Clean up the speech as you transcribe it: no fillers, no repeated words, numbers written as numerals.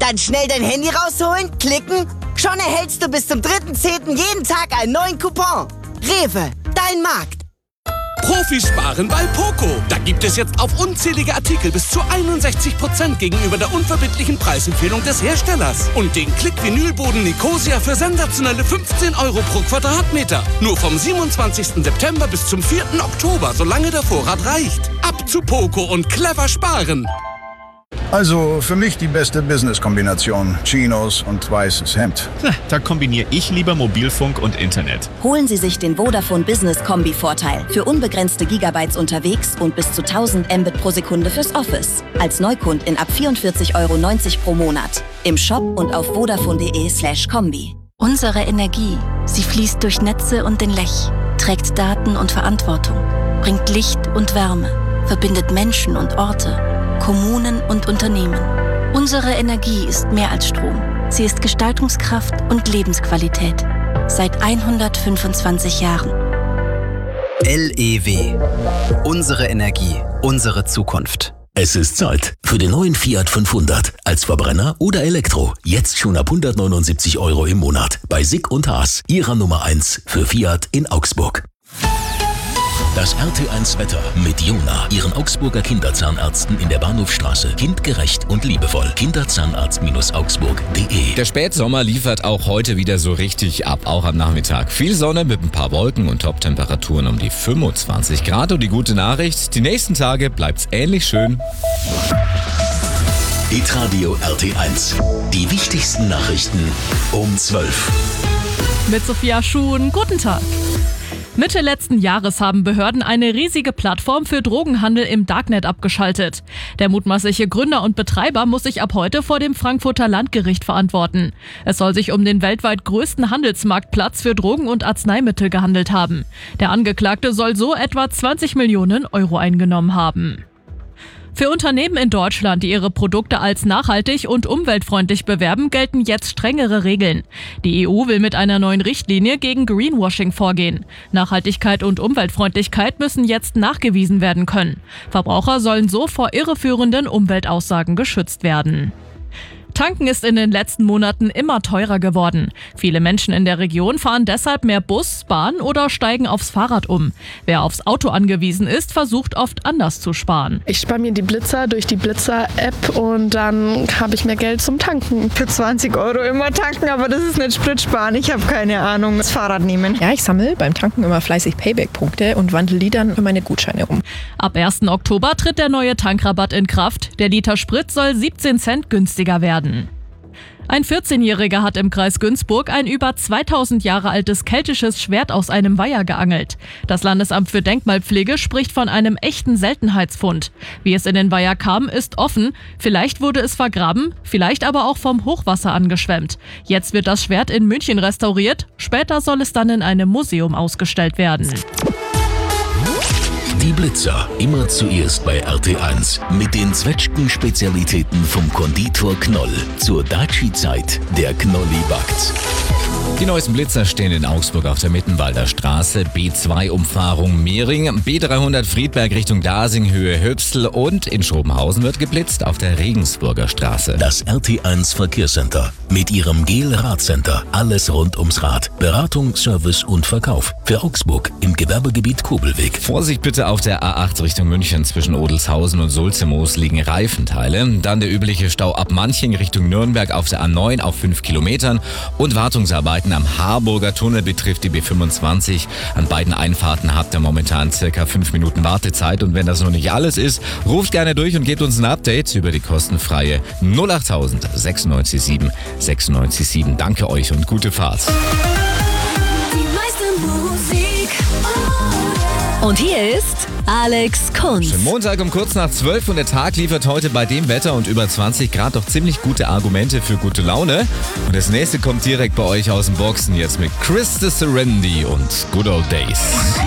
Dann schnell dein Handy rausholen, klicken. Schon erhältst du bis zum 3.10. jeden Tag einen neuen Coupon. Rewe, dein Markt. Profisparen bei Poco. Da gibt es jetzt auf unzählige Artikel bis zu 61% gegenüber der unverbindlichen Preisempfehlung des Herstellers. Und den Klick-Vinylboden Nicosia für sensationelle 15 € pro Quadratmeter. Nur vom 27. September bis zum 4. Oktober, solange der Vorrat reicht. Ab zu Poco und clever sparen. Also für mich die beste Business-Kombination. Chinos und weißes Hemd. Da kombiniere ich lieber Mobilfunk und Internet. Holen Sie sich den Vodafone Business Kombi-Vorteil. Für unbegrenzte Gigabytes unterwegs und bis zu 1000 Mbit pro Sekunde fürs Office. Als Neukundin ab 44,90 € pro Monat. Im Shop und auf vodafone.de/kombi. Unsere Energie, sie fließt durch Netze und den Lech, trägt Daten und Verantwortung, bringt Licht und Wärme, verbindet Menschen und Orte, Kommunen und Unternehmen. Unsere Energie ist mehr als Strom. Sie ist Gestaltungskraft und Lebensqualität. Seit 125 Jahren. LEW. Unsere Energie, unsere Zukunft. Es ist Zeit für den neuen Fiat 500. Als Verbrenner oder Elektro. Jetzt schon ab 179 € im Monat. Bei Sick und Haas, Ihrer Nummer 1 für Fiat in Augsburg. Das RT1-Wetter mit Jona, Ihren Augsburger Kinderzahnärzten in der Bahnhofstraße. Kindgerecht und liebevoll. Kinderzahnarzt-augsburg.de. Der Spätsommer liefert auch heute wieder so richtig ab, auch am Nachmittag. Viel Sonne mit ein paar Wolken und Top-Temperaturen um die 25 Grad. Und die gute Nachricht, die nächsten Tage bleibt's ähnlich schön. Hitradio RT1. Die wichtigsten Nachrichten um 12. Mit Sophia Schuhn, guten Tag. Mitte letzten Jahres haben Behörden eine riesige Plattform für Drogenhandel im Darknet abgeschaltet. Der mutmaßliche Gründer und Betreiber muss sich ab heute vor dem Frankfurter Landgericht verantworten. Es soll sich um den weltweit größten Handelsmarktplatz für Drogen und Arzneimittel gehandelt haben. Der Angeklagte soll so etwa 20 Millionen € eingenommen haben. Für Unternehmen in Deutschland, die ihre Produkte als nachhaltig und umweltfreundlich bewerben, gelten jetzt strengere Regeln. Die EU will mit einer neuen Richtlinie gegen Greenwashing vorgehen. Nachhaltigkeit und Umweltfreundlichkeit müssen jetzt nachgewiesen werden können. Verbraucher sollen so vor irreführenden Umweltaussagen geschützt werden. Tanken ist in den letzten Monaten immer teurer geworden. Viele Menschen in der Region fahren deshalb mehr Bus, Bahn oder steigen aufs Fahrrad um. Wer aufs Auto angewiesen ist, versucht oft anders zu sparen. Ich spare mir die Blitzer durch die Blitzer-App und dann habe ich mehr Geld zum Tanken. Für 20 € immer tanken, aber das ist nicht Spritsparen. Ich habe keine Ahnung. Das Fahrrad nehmen. Ja, ich sammle beim Tanken immer fleißig Payback-Punkte und wandle die dann für meine Gutscheine um. Ab 1. Oktober tritt der neue Tankrabatt in Kraft. Der Liter Sprit soll 17 Cent günstiger werden. Ein 14-Jähriger hat im Kreis Günzburg ein über 2000 Jahre altes keltisches Schwert aus einem Weiher geangelt. Das Landesamt für Denkmalpflege spricht von einem echten Seltenheitsfund. Wie es in den Weiher kam, ist offen. Vielleicht wurde es vergraben, vielleicht aber auch vom Hochwasser angeschwemmt. Jetzt wird das Schwert in München restauriert. Später soll es dann in einem Museum ausgestellt werden. Die Blitzer, immer zuerst bei RT1. Mit den Zwetschgen-Spezialitäten vom Konditor Knoll. Zur Daci-Zeit, der Knolli backt. Die neuesten Blitzer stehen in Augsburg auf der Mittenwalder Straße, B2-Umfahrung Mehring, B300 Friedberg Richtung Dasing, Höhe Höchstl und in Schobenhausen wird geblitzt auf der Regensburger Straße. Das RT1 Verkehrscenter mit ihrem Gel-Radcenter. Alles rund ums Rad. Beratung, Service und Verkauf. Für Augsburg im Gewerbegebiet Kobelweg. Vorsicht bitte auf der A8 Richtung München. Zwischen Odelshausen und Sulzemoos liegen Reifenteile. Dann der übliche Stau ab Manching Richtung Nürnberg auf der A9 auf 5 Kilometern. Und Wartungsarbeiten am Harburger Tunnel betrifft die B25. An beiden Einfahrten habt ihr momentan circa 5 Minuten Wartezeit. Und wenn das noch nicht alles ist, ruft gerne durch und gebt uns ein Update über die kostenfreie 08000 967 967. Danke euch und gute Fahrt. Und hier ist Alex Kunz. Schönen Montag um kurz nach 12 und der Tag liefert heute bei dem Wetter und über 20 Grad doch ziemlich gute Argumente für gute Laune. Und das nächste kommt direkt bei euch aus dem Boxen jetzt mit Chris the Serenity und Good Old Days.